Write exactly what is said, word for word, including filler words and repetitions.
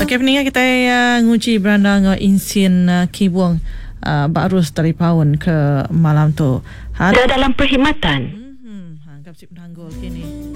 Okey, peningat kita uh, nguji beranda ngau insin uh, kibuang uh, barus dari pawon ke malam tu. Ada dalam perkhidmatan. Hmm, ha, kapsip tanggul kini.